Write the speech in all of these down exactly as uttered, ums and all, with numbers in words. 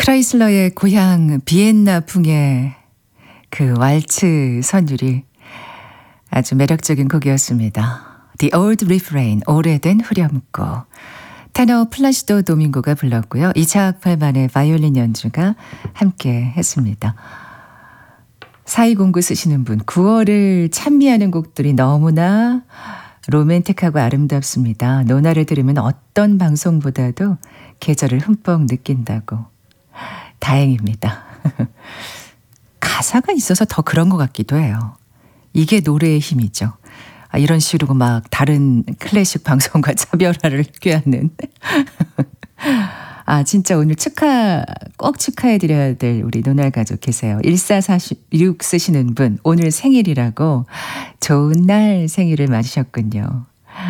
크라이슬러의 고향 비엔나풍의 그 왈츠 선율이 아주 매력적인 곡이었습니다. The Old Refrain, 오래된 후렴구. 테너 플라시도 도밍고가 불렀고요. 이차악 팔만의 바이올린 연주가 함께 했습니다. 사이공구 쓰시는 분, 구월을 찬미하는 곡들이 너무나 로맨틱하고 아름답습니다. 노나를 들으면 어떤 방송보다도 계절을 흠뻑 느낀다고. 다행입니다. 가사가 있어서 더 그런 것 같기도 해요. 이게 노래의 힘이죠. 아, 이런 식으로 막 다른 클래식 방송과 차별화를 꾀하는. 아, 진짜 오늘 축하, 꼭 축하해드려야 될 우리 노날 가족 계세요. 일사사육 쓰시는 분, 오늘 생일이라고 좋은 날 생일을 맞으셨군요.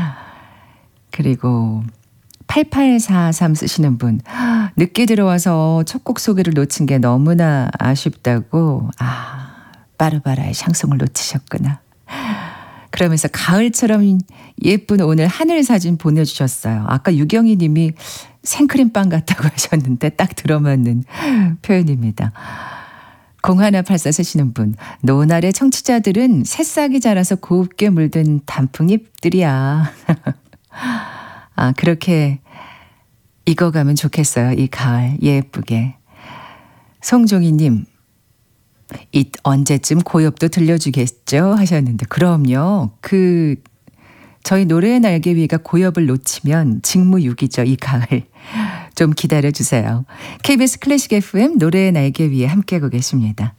그리고 팔팔사삼 쓰시는 분, 늦게 들어와서 첫 곡 소개를 놓친 게 너무나 아쉽다고. 아, 빠르바라의 샹송을 놓치셨구나. 그러면서 가을처럼 예쁜 오늘 하늘 사진 보내주셨어요. 아까 유경희 님이 생크림빵 같다고 하셨는데 딱 들어맞는 표현입니다. 공하나팔사 쓰시는 분, 노날의 청취자들은 새싹이 자라서 곱게 물든 단풍잎들이야. 아, 그렇게 익어가면 좋겠어요. 이 가을 예쁘게. 송종희님, 이 언제쯤 고엽도 들려주겠죠? 하셨는데 그럼요. 그 저희 노래의 날개 위가 고엽을 놓치면 직무유기죠. 이 가을. 좀 기다려주세요. 케이비에스 클래식 에프엠 노래의 날개 위에 함께하고 계십니다.